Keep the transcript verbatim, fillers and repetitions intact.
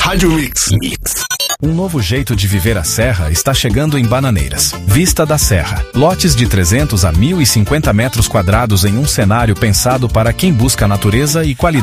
Rádio Mix. Mix. Um novo jeito de viver a Serra está chegando em Bananeiras. Vista da Serra. Lotes de trezentos a mil e cinquenta metros quadrados em um cenário pensado para quem busca natureza e qualidade.